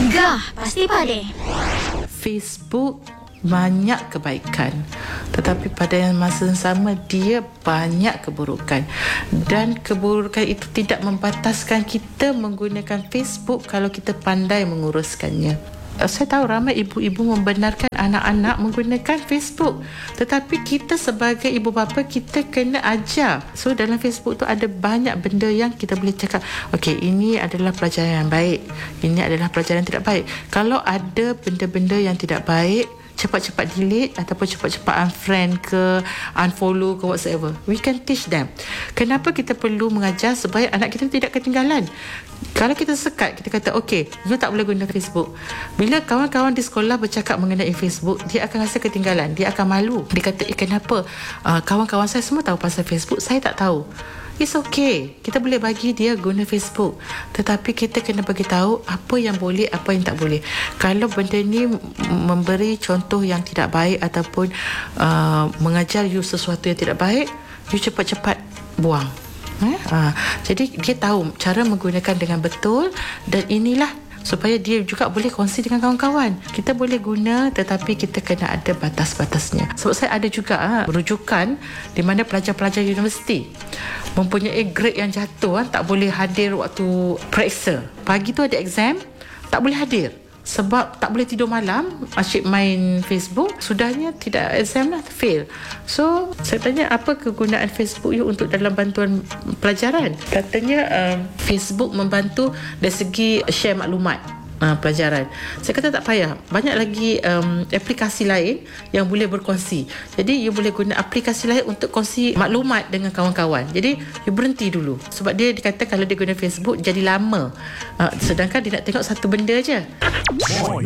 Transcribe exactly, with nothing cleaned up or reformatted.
Gegar Pasti Pade. Facebook banyak kebaikan, tetapi pada yang masa yang sama dia banyak keburukan, dan keburukan itu tidak membataskan kita menggunakan Facebook kalau kita pandai menguruskannya. Saya tahu ramai ibu-ibu membenarkan anak-anak menggunakan Facebook, tetapi kita sebagai ibu bapa kita kena ajar. So dalam Facebook tu ada banyak benda yang kita boleh cakap, okey, ini adalah pelajaran yang baik, ini adalah pelajaran yang tidak baik. Kalau ada benda-benda yang tidak baik, cepat-cepat delete ataupun cepat-cepat unfriend ke unfollow ke whatsoever. We can teach them. Kenapa kita perlu mengajar supaya anak kita tidak ketinggalan? Kalau kita sekat, kita kata okey, you tak boleh guna Facebook. Bila kawan-kawan di sekolah bercakap mengenai Facebook, dia akan rasa ketinggalan, dia akan malu. Dia kata, eh kenapa uh, kawan-kawan saya semua tahu pasal Facebook, saya tak tahu. It's okay, kita boleh bagi dia guna Facebook, tetapi kita kena bagi tahu apa yang boleh, apa yang tak boleh. Kalau benda ni memberi contoh yang tidak baik ataupun uh, mengajar you sesuatu yang tidak baik, you cepat-cepat buang. Eh? Ha, jadi dia tahu cara menggunakan dengan betul, dan inilah supaya dia juga boleh kongsi dengan kawan-kawan. Kita boleh guna, tetapi kita kena ada batas-batasnya. Sebab saya ada juga ha, rujukan di mana pelajar-pelajar universiti mempunyai grade yang jatuh, ha, tak boleh hadir waktu periksa. Pagi tu ada exam, tak boleh hadir sebab tak boleh tidur malam, asyik main Facebook. Sudahnya tidak exam lah, fail. So saya tanya, apa kegunaan Facebook you untuk dalam bantuan pelajaran? Katanya um, Facebook membantu dari segi share maklumat Uh, pelajaran. Saya kata tak payah, banyak lagi um, aplikasi lain yang boleh berkongsi. Jadi you boleh guna aplikasi lain untuk kongsi maklumat dengan kawan-kawan. Jadi you berhenti dulu, sebab dia dikata kalau dia guna Facebook jadi lama, uh, sedangkan dia nak tengok satu benda je.